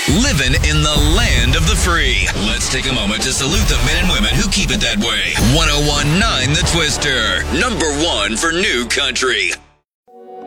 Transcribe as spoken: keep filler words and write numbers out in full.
Living in the land of the free. Let's take a moment to salute the men and women who keep it that way. one oh one point nine The Twister. Number one for new country.